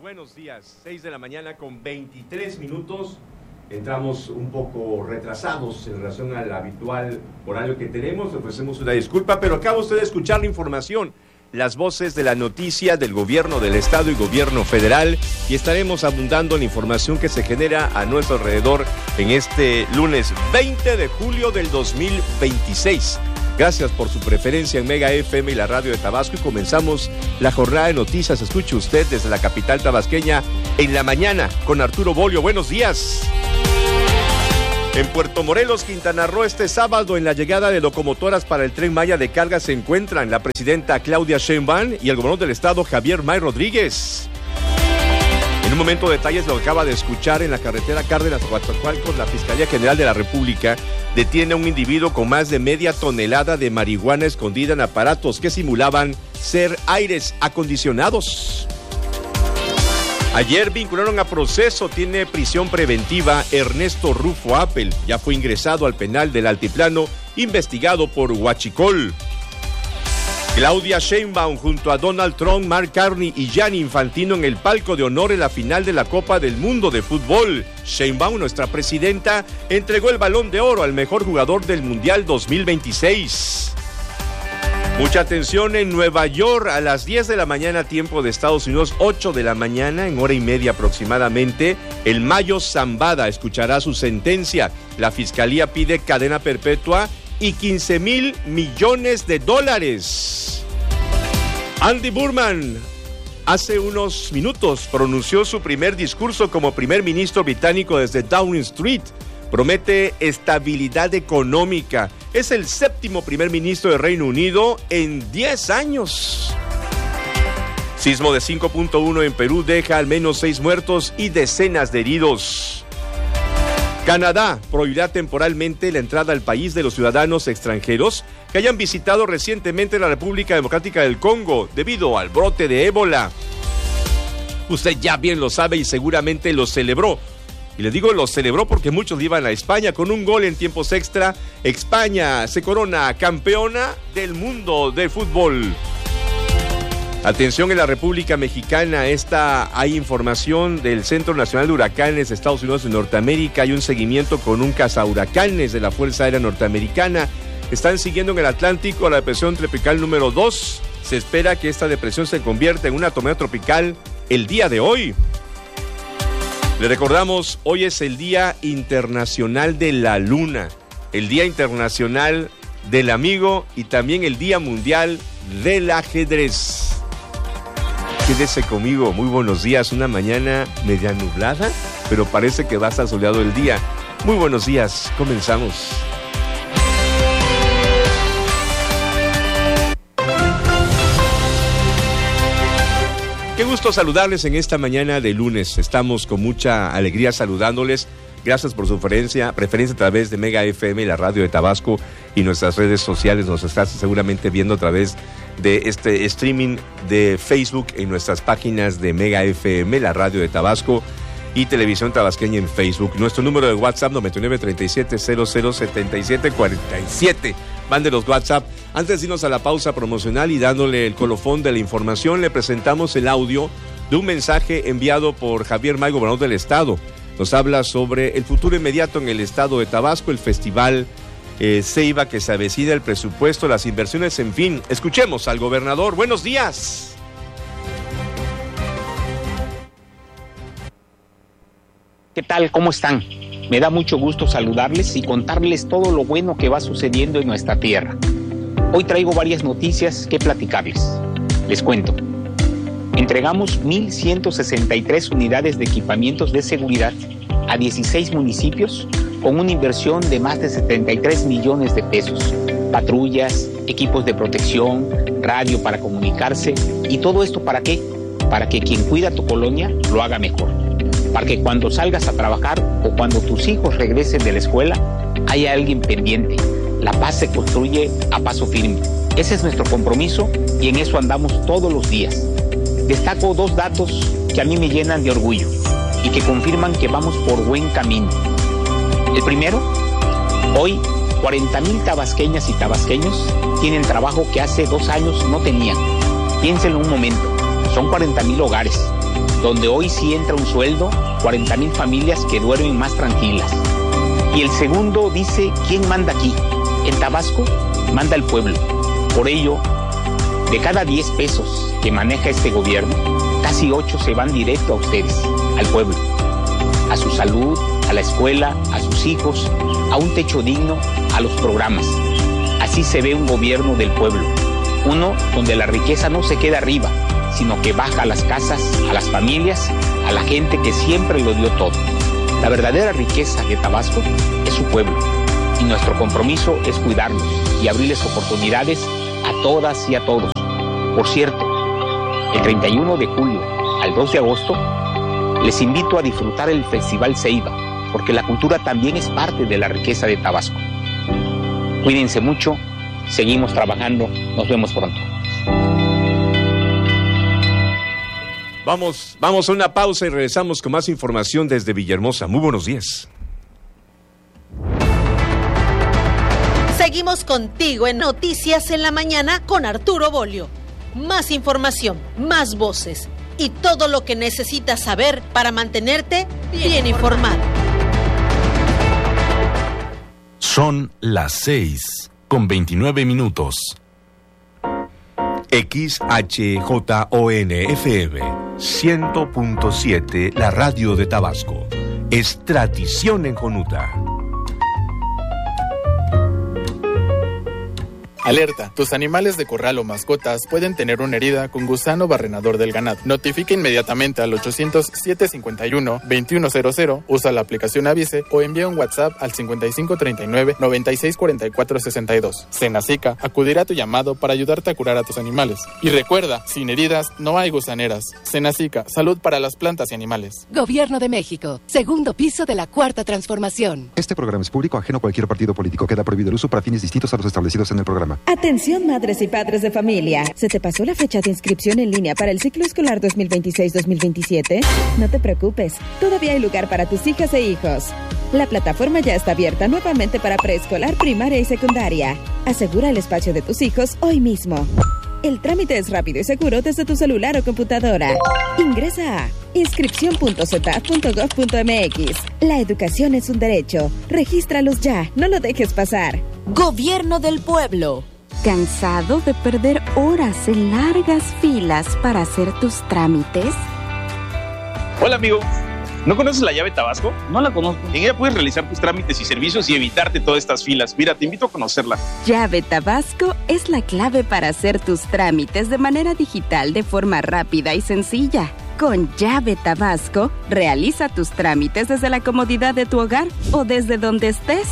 buenos días. 6 de la mañana con 23 minutos. Entramos un poco retrasados en relación al habitual horario que tenemos. Ofrecemos una disculpa, pero acaba usted de escuchar la información, las voces de la noticia del gobierno del estado y gobierno federal, y estaremos abundando en la información que se genera a nuestro alrededor en este lunes 20 de julio del 2026. Gracias por su preferencia en Mega FM y la radio de Tabasco, y comenzamos la jornada de noticias. Escuche usted desde la capital tabasqueña en la mañana con Arturo Bolio. Buenos días. En Puerto Morelos, Quintana Roo, este sábado en la llegada de locomotoras para el Tren Maya de carga se encuentran la presidenta Claudia Sheinbaum y el gobernador del estado Javier May Rodríguez. En un momento detalles lo acaba de escuchar. En la carretera Cárdenas-Coatzacoalcos, la Fiscalía General de la República detiene a un individuo con más de media tonelada de marihuana escondida en aparatos que simulaban ser aires acondicionados. Ayer vincularon a proceso, tiene prisión preventiva, Ernesto Rufo Appel. Ya fue ingresado al penal del Altiplano, investigado por huachicol. Claudia Sheinbaum junto a Donald Trump, Mark Carney y Gianni Infantino en el palco de honor en la final de la Copa del Mundo de Fútbol. Sheinbaum, nuestra presidenta, entregó el Balón de Oro al mejor jugador del Mundial 2026. Mucha atención en Nueva York, a las 10 de la mañana, tiempo de Estados Unidos, 8 de la mañana, en hora y media aproximadamente, el Mayo Zambada escuchará su sentencia. La Fiscalía pide cadena perpetua y $15,000 millones. Andy Burnham hace unos minutos pronunció su primer discurso como primer ministro británico desde Downing Street. Promete estabilidad económica. Es el séptimo primer ministro de Reino Unido en 10 años. Sismo de 5.1 en Perú deja al menos 6 muertos y decenas de heridos. Canadá prohibirá temporalmente la entrada al país de los ciudadanos extranjeros que hayan visitado recientemente la República Democrática del Congo debido al brote de ébola. Usted ya bien lo sabe y seguramente lo celebró. Y le digo lo celebró porque muchos iban a España con un gol en tiempos extra. España se corona campeona del mundo de fútbol. Atención, en la República Mexicana, hay información del Centro Nacional de Huracanes de Estados Unidos de Norteamérica. Hay un seguimiento con un cazahuracanes de la Fuerza Aérea Norteamericana. Están siguiendo en el Atlántico la depresión tropical número 2. Se espera que esta depresión se convierta en una tormenta tropical el día de hoy. Le recordamos, hoy es el Día Internacional de la Luna, el Día Internacional del Amigo y también el Día Mundial del Ajedrez. Quédese conmigo, muy buenos días, una mañana media nublada, pero parece que va a estar soleado el día. Muy buenos días, comenzamos. Qué gusto saludarles en esta mañana de lunes. Estamos con mucha alegría saludándoles. Gracias por su preferencia a través de Mega FM y la radio de Tabasco y nuestras redes sociales. Nos estás seguramente viendo a través de este streaming de Facebook en nuestras páginas de Mega FM, la radio de Tabasco y Televisión Tabasqueña en Facebook. Nuestro número de WhatsApp 9937007747. Mande los WhatsApp. Antes de irnos a la pausa promocional y dándole el colofón de la información, le presentamos el audio de un mensaje enviado por Javier May, gobernador del estado. Nos habla sobre el futuro inmediato en el estado de Tabasco, el festival Ceiba que se avecina, el presupuesto, las inversiones, en fin. Escuchemos al gobernador. Buenos días. ¿Qué tal? ¿Cómo están? Me da mucho gusto saludarles y contarles todo lo bueno que va sucediendo en nuestra tierra. Hoy traigo varias noticias que platicarles. Les cuento. Entregamos 1,163 unidades de equipamientos de seguridad a 16 municipios con una inversión de más de 73 millones de pesos. Patrullas, equipos de protección, radio para comunicarse. ¿Y todo esto para qué? Para que quien cuida tu colonia lo haga mejor. Para que cuando salgas a trabajar o cuando tus hijos regresen de la escuela, haya alguien pendiente. La paz se construye a paso firme. Ese es nuestro compromiso y en eso andamos todos los días. Destaco 2 datos que a mí me llenan de orgullo y que confirman que vamos por buen camino. El primero, hoy 40,000 tabasqueñas y tabasqueños tienen trabajo que hace 2 años no tenían. Piénsenlo un momento, son 40,000 hogares. donde hoy sí entra un sueldo, 40,000 familias que duermen más tranquilas. Y el segundo dice, ¿quién manda aquí? En Tabasco manda el pueblo. Por ello, de cada 10 pesos que maneja este gobierno, casi 8 se van directo a ustedes, al pueblo, a su salud, a la escuela, a sus hijos, a un techo digno, a los programas. Así se ve un gobierno del pueblo, uno donde la riqueza no se queda arriba, sino que baja a las casas, a las familias, a la gente que siempre lo dio todo. La verdadera riqueza de Tabasco es su pueblo, y nuestro compromiso es cuidarlos y abrirles oportunidades a todas y a todos. Por cierto, el 31 de julio al 2 de agosto, les invito a disfrutar el Festival Ceiba, porque la cultura también es parte de la riqueza de Tabasco. Cuídense mucho, seguimos trabajando, nos vemos pronto. Vamos a una pausa y regresamos con más información desde Villahermosa. Muy buenos días. Seguimos contigo en Noticias en la Mañana con Arturo Bolio. Más información, más voces y todo lo que necesitas saber para mantenerte bien informado. Son las 6:29. XHJON-FM 100.7, la radio de Tabasco. Es tradición en Jonuta. Alerta, tus animales de corral o mascotas pueden tener una herida con gusano barrenador del ganado. Notifica inmediatamente al 800-751-2100, usa la aplicación Avise o envía un WhatsApp al 5539-964462. Senacica acudirá a tu llamado para ayudarte a curar a tus animales. Y recuerda, sin heridas no hay gusaneras. Senacica, salud para las plantas y animales. Gobierno de México, segundo piso de la Cuarta Transformación. Este programa es público, ajeno a cualquier partido político. Queda prohibido el uso para fines distintos a los establecidos en el programa. Atención madres y padres de familia. ¿Se te pasó la fecha de inscripción en línea para el ciclo escolar 2026-2027? No te preocupes, todavía hay lugar para tus hijas e hijos. La plataforma ya está abierta nuevamente para preescolar, primaria y secundaria. Asegura el espacio de tus hijos hoy mismo. El trámite es rápido y seguro desde tu celular o computadora. Ingresa a inscripción.cetaf.gov.mx. La educación es un derecho. Regístralos ya, no lo dejes pasar. Gobierno del pueblo. ¿Cansado de perder horas en largas filas para hacer tus trámites? Hola amigo, ¿no conoces la llave Tabasco? No la conozco. En ella puedes realizar tus trámites y servicios y evitarte todas estas filas. Mira, te invito a conocerla. Llave Tabasco es la clave para hacer tus trámites de manera digital de forma rápida y sencilla. Con Llave Tabasco, realiza tus trámites desde la comodidad de tu hogar o desde donde estés.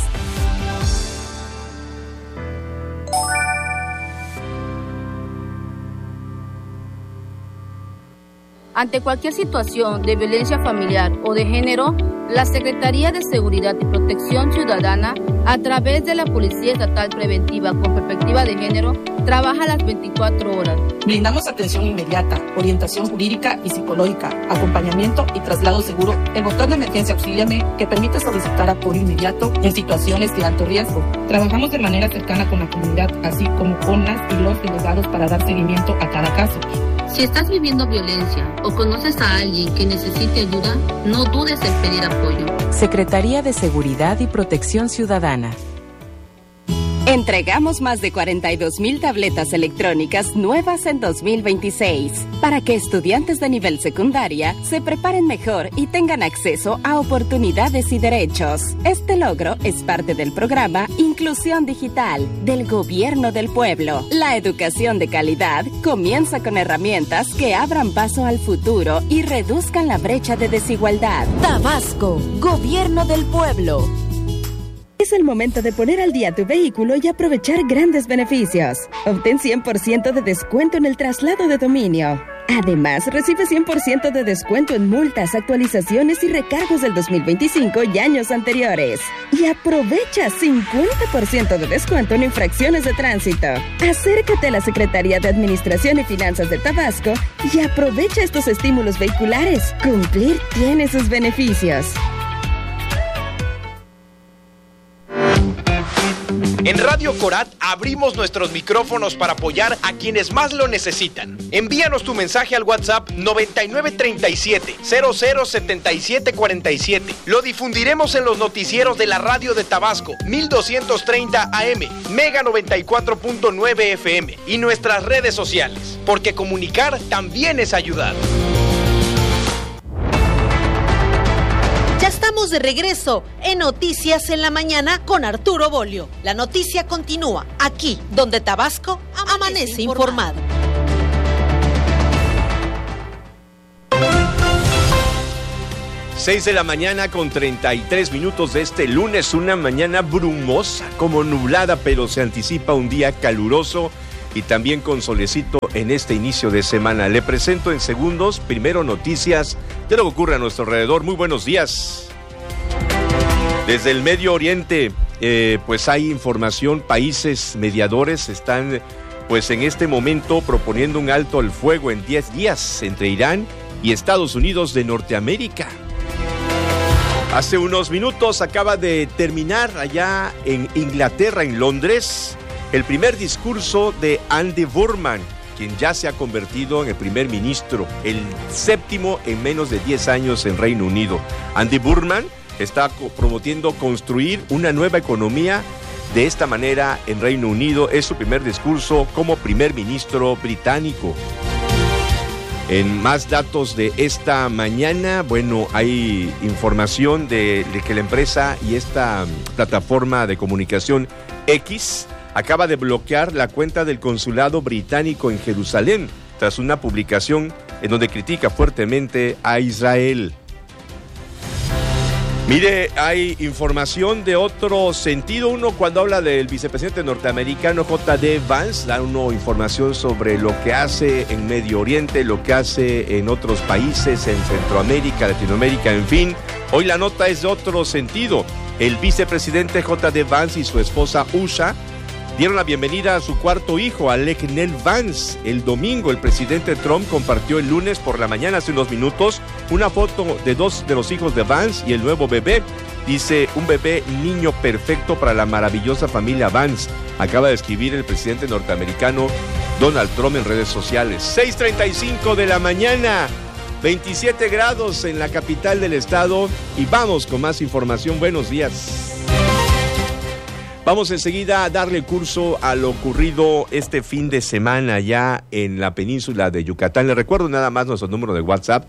Ante cualquier situación de violencia familiar o de género, la Secretaría de Seguridad y Protección Ciudadana, a través de la Policía Estatal Preventiva con Perspectiva de Género, trabaja las 24 horas. Brindamos atención inmediata, orientación jurídica y psicológica, acompañamiento y traslado seguro. El botón de emergencia Auxíliame, que permite solicitar apoyo inmediato en situaciones de alto riesgo. Trabajamos de manera cercana con la comunidad, así como con las y los delegados para dar seguimiento a cada caso. Si estás viviendo violencia o conoces a alguien que necesite ayuda, no dudes en pedir apoyo. Secretaría de Seguridad y Protección Ciudadana. Entregamos más de 42,000 tabletas electrónicas nuevas en 2026 para que estudiantes de nivel secundaria se preparen mejor y tengan acceso a oportunidades y derechos. Este logro es parte del programa Inclusión Digital del Gobierno del Pueblo. La educación de calidad comienza con herramientas que abran paso al futuro y reduzcan la brecha de desigualdad. Tabasco, Gobierno del Pueblo. Es el momento de poner al día tu vehículo y aprovechar grandes beneficios. Obtén 100% de descuento en el traslado de dominio. Además, recibe 100% de descuento en multas, actualizaciones y recargos del 2025 y años anteriores. Y aprovecha 50% de descuento en infracciones de tránsito. Acércate a la Secretaría de Administración y Finanzas de Tabasco y aprovecha estos estímulos vehiculares. Cumplir tiene sus beneficios. En Radio Radio Corat abrimos nuestros micrófonos para apoyar a quienes más lo necesitan. Envíanos tu mensaje al WhatsApp 9937-007747. Lo difundiremos en los noticieros de la radio de Tabasco, 1230 AM, Mega 94.9 FM y nuestras redes sociales, porque comunicar también es ayudar. Ya estamos de regreso en Noticias en la Mañana con Arturo Bolio. La noticia continúa aquí, donde Tabasco amanece informado. Seis de la mañana con 33 minutos de este lunes, una mañana brumosa, como nublada, pero se anticipa un día caluroso y también con solecito en este inicio de semana. Le presento en segundos, primero noticias de lo que ocurre a nuestro alrededor. Muy buenos días. Desde el Medio Oriente, pues hay información, países mediadores están pues en este momento proponiendo un alto al fuego en 10 días entre Irán y Estados Unidos de Norteamérica. Hace unos minutos acaba de terminar allá en Inglaterra, en Londres, el primer discurso de Andy Burnham, quien ya se ha convertido en el primer ministro, el séptimo en menos de 10 años en Reino Unido. Andy Burnham está prometiendo construir una nueva economía de esta manera en Reino Unido. Es su primer discurso como primer ministro británico. En más datos de esta mañana, bueno, hay información de que la empresa y esta plataforma de comunicación X acaba de bloquear la cuenta del consulado británico en Jerusalén tras una publicación en donde critica fuertemente a Israel. Mire, hay información de otro sentido. Uno, cuando habla del vicepresidente norteamericano J.D. Vance, da uno información sobre lo que hace en Medio Oriente, lo que hace en otros países, en Centroamérica, Latinoamérica, en fin. Hoy la nota es de otro sentido. El vicepresidente J.D. Vance y su esposa Usha dieron la bienvenida a su cuarto hijo, Alec Nell Vance. El domingo, el presidente Trump compartió el lunes por la mañana, hace unos minutos, una foto de dos de los hijos de Vance y el nuevo bebé. Dice, un bebé niño perfecto para la maravillosa familia Vance. Acaba de escribir el presidente norteamericano Donald Trump en redes sociales. 6:35 de la mañana, 27 grados en la capital del estado. Y vamos con más información. Buenos días. Vamos enseguida a darle curso a lo ocurrido este fin de semana ya en la península de Yucatán. Le recuerdo nada más nuestro número de WhatsApp,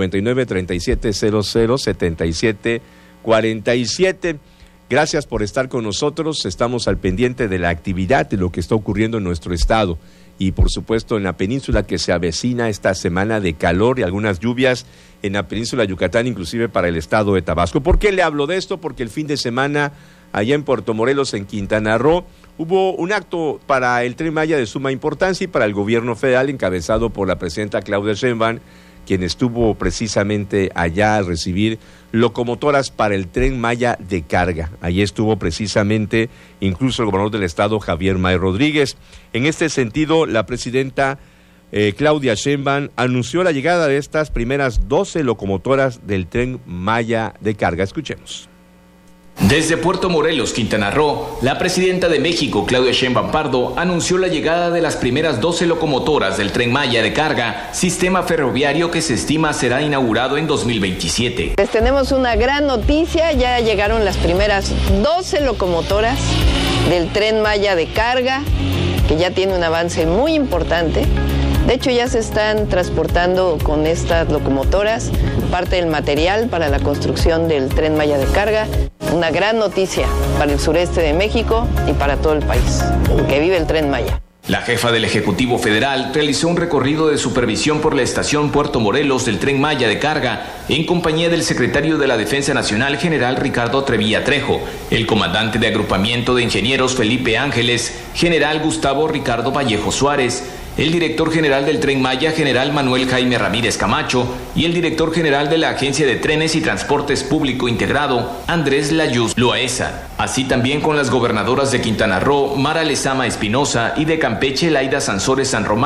9937007747. Gracias por estar con nosotros. Estamos al pendiente de la actividad, de lo que está ocurriendo en nuestro estado. Y por supuesto en la península, que se avecina esta semana de calor y algunas lluvias en la península de Yucatán, inclusive para el estado de Tabasco. ¿Por qué le hablo de esto? Porque el fin de semana allá en Puerto Morelos, en Quintana Roo, hubo un acto para el Tren Maya de suma importancia y para el gobierno federal, encabezado por la presidenta Claudia Sheinbaum, quien estuvo precisamente allá a recibir locomotoras para el Tren Maya de carga. Allí estuvo precisamente incluso el gobernador del estado, Javier May Rodríguez. En este sentido, la presidenta Claudia Sheinbaum anunció la llegada de estas primeras 12 locomotoras del Tren Maya de carga. Escuchemos. Desde Puerto Morelos, Quintana Roo, la presidenta de México, Claudia Sheinbaum Pardo, anunció la llegada de las primeras 12 locomotoras del Tren Maya de carga, sistema ferroviario que se estima será inaugurado en 2027. Les tenemos una gran noticia, ya llegaron las primeras 12 locomotoras del Tren Maya de carga, que ya tiene un avance muy importante. De hecho, ya se están transportando con estas locomotoras parte del material para la construcción del Tren Maya de carga. Una gran noticia para el sureste de México y para todo el país, que vive el Tren Maya. La jefa del Ejecutivo Federal realizó un recorrido de supervisión por la estación Puerto Morelos del Tren Maya de carga en compañía del secretario de la Defensa Nacional, general Ricardo Trevilla Trejo, el comandante de agrupamiento de ingenieros Felipe Ángeles, general Gustavo Ricardo Vallejo Suárez, el director general del Tren Maya, general Manuel Jaime Ramírez Camacho, y el director general de la Agencia de Trenes y Transportes Público Integrado, Andrés Layuz Loaesa. Así también con las gobernadoras de Quintana Roo, Mara Lezama Espinosa, y de Campeche, Laida Sansores San Román,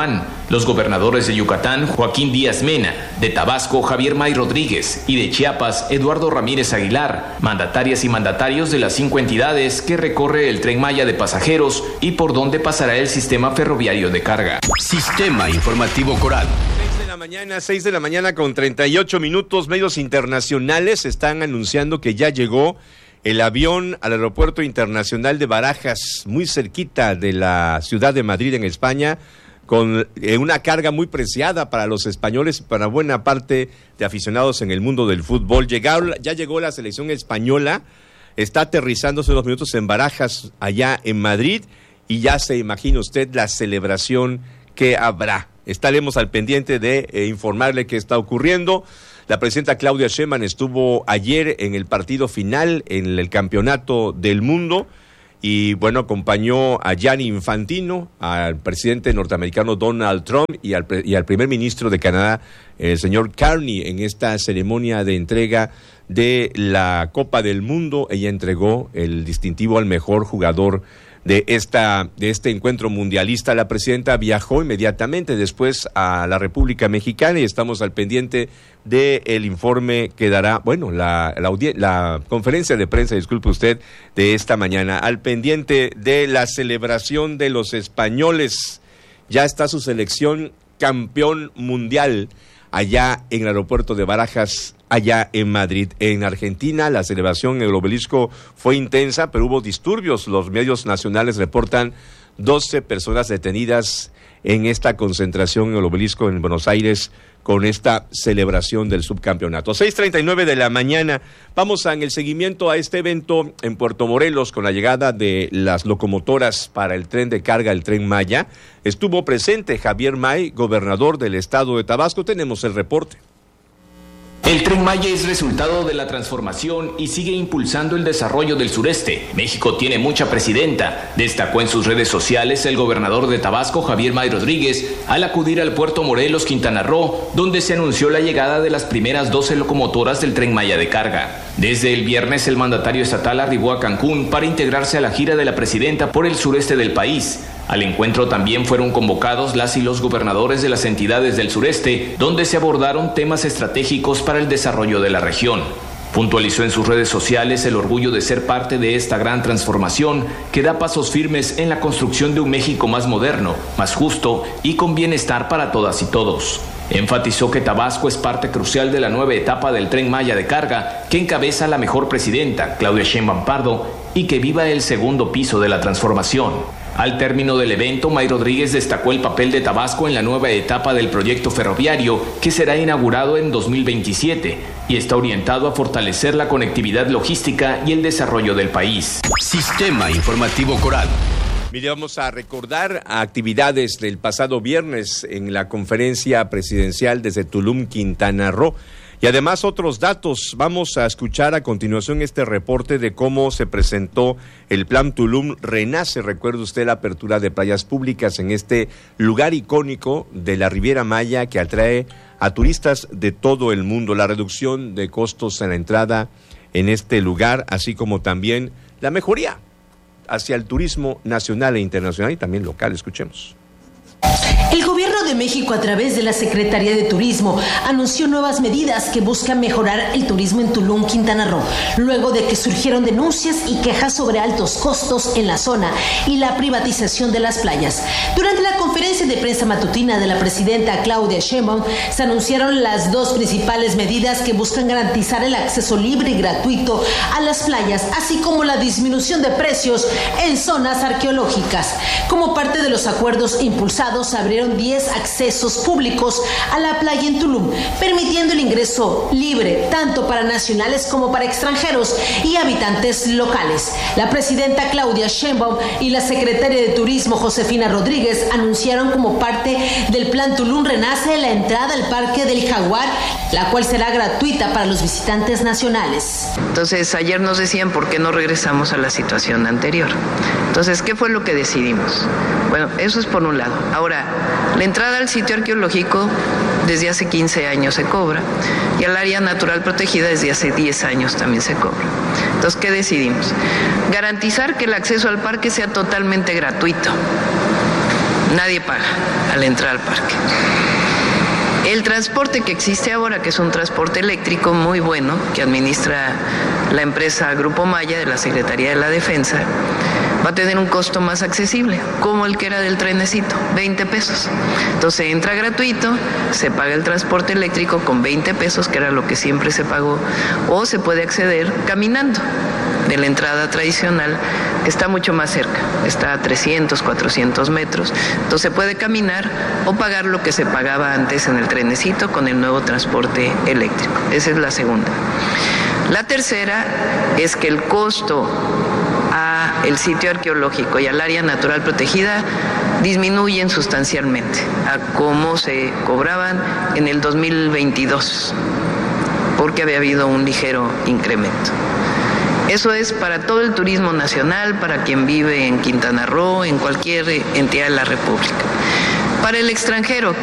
Los gobernadores de Yucatán, Joaquín Díaz Mena, de Tabasco, Javier May Rodríguez, y de Chiapas, Eduardo Ramírez Aguilar, mandatarias y mandatarios de las 5 entidades que recorre el Tren Maya de pasajeros y por donde pasará el sistema ferroviario de carga. Sistema Informativo Coral. 6 de la mañana con 38 minutos. Medios internacionales están anunciando que ya llegó el avión al Aeropuerto Internacional de Barajas, muy cerquita de la ciudad de Madrid, en España, con una carga muy preciada para los españoles y para buena parte de aficionados en el mundo del fútbol. Ya llegó la selección española, está aterrizando hace unos minutos en Barajas, allá en Madrid, y ya se imagina usted la celebración que habrá. Estaremos al pendiente de informarle qué está ocurriendo. La presidenta Claudia Sheinbaum estuvo ayer en el partido final en el Campeonato del Mundo y, bueno, acompañó a Gianni Infantino, al presidente norteamericano Donald Trump y al primer ministro de Canadá, el señor Carney, en esta ceremonia de entrega de la Copa del Mundo. Ella entregó el distintivo al mejor jugador de este encuentro mundialista. La presidenta viajó inmediatamente después a la República Mexicana y estamos al pendiente del informe que dará, la conferencia de prensa, disculpe usted, de esta mañana. Al pendiente de la celebración de los españoles, ya está su selección campeón mundial allá en el aeropuerto de Barajas, allá en Madrid. En Argentina, la celebración en el obelisco fue intensa, pero hubo disturbios. Los medios nacionales reportan 12 personas detenidas en esta concentración en el obelisco en Buenos Aires con esta celebración del subcampeonato. 6:39 de la mañana. Vamos en el seguimiento a este evento en Puerto Morelos con la llegada de las locomotoras para el tren de carga, el Tren Maya. Estuvo presente Javier May, gobernador del estado de Tabasco. Tenemos el reporte. El Tren Maya es resultado de la transformación y sigue impulsando el desarrollo del sureste. México tiene mucha presidenta, destacó en sus redes sociales el gobernador de Tabasco, Javier May Rodríguez, al acudir al puerto Morelos, Quintana Roo, donde se anunció la llegada de las primeras 12 locomotoras del Tren Maya de carga. Desde el viernes, el mandatario estatal arribó a Cancún para integrarse a la gira de la presidenta por el sureste del país. Al encuentro también fueron convocados las y los gobernadores de las entidades del sureste, donde se abordaron temas estratégicos para el desarrollo de la región. Puntualizó en sus redes sociales el orgullo de ser parte de esta gran transformación que da pasos firmes en la construcción de un México más moderno, más justo y con bienestar para todas y todos. Enfatizó que Tabasco es parte crucial de la nueva etapa del Tren Maya de carga que encabeza la mejor presidenta, Claudia Sheinbaum Pardo, y que viva el segundo piso de la transformación. Al término del evento, May Rodríguez destacó el papel de Tabasco en la nueva etapa del proyecto ferroviario que será inaugurado en 2027 y está orientado a fortalecer la conectividad logística y el desarrollo del país. Sistema Informativo Coral. Mire, vamos a recordar actividades del pasado viernes en la conferencia presidencial desde Tulum, Quintana Roo. Y además otros datos. Vamos a escuchar a continuación este reporte de cómo se presentó el Plan Tulum Renace. Recuerde usted la apertura de playas públicas en este lugar icónico de la Riviera Maya que atrae a turistas de todo el mundo. La reducción de costos en la entrada en este lugar, así como también la mejoría hacia el turismo nacional e internacional y también local. Escuchemos. El Gobierno de México, a través de la Secretaría de Turismo, anunció nuevas medidas que buscan mejorar el turismo en Tulum, Quintana Roo, luego de que surgieron denuncias y quejas sobre altos costos en la zona y la privatización de las playas. Durante la conferencia de prensa matutina de la presidenta Claudia Sheinbaum, se anunciaron las dos principales medidas que buscan garantizar el acceso libre y gratuito a las playas, así como la disminución de precios en zonas arqueológicas. Como parte de los acuerdos impulsados, abrieron 10 accesos públicos a la playa en Tulum, permitiendo el ingreso libre tanto para nacionales como para extranjeros y habitantes locales. La presidenta Claudia Sheinbaum y la secretaria de Turismo Josefina Rodríguez anunciaron como parte del Plan Tulum Renace la entrada al Parque del Jaguar, la cual será gratuita para los visitantes nacionales. Entonces, ayer nos decían por qué no regresamos a la situación anterior. Entonces, ¿qué fue lo que decidimos? Bueno, eso es por un lado. Ahora, la entrada al sitio arqueológico desde hace 15 años se cobra y al área natural protegida desde hace 10 años también se cobra. Entonces, ¿qué decidimos? Garantizar que el acceso al parque sea totalmente gratuito. nadie paga al entrar al parque. El transporte que existe ahora, que es un transporte eléctrico muy bueno, que administra la empresa Grupo Maya de la Secretaría de la Defensa, va a tener un costo más accesible, como el que era del trenecito, 20 pesos. Entonces entra gratuito, se paga el transporte eléctrico con 20 pesos, que era lo que siempre se pagó, o se puede acceder caminando de la entrada tradicional, que está mucho más cerca, está a 300, 400 metros. Entonces se puede caminar o pagar lo que se pagaba antes en el trenecito con el nuevo transporte eléctrico. Esa es la segunda. La tercera es que el costo al sitio arqueológico y al área natural protegida disminuyen sustancialmente a cómo se cobraban en el 2022, porque había habido un ligero incremento. Eso es para todo el turismo nacional, para quien vive en Quintana Roo, en cualquier entidad de la República. Para el extranjero,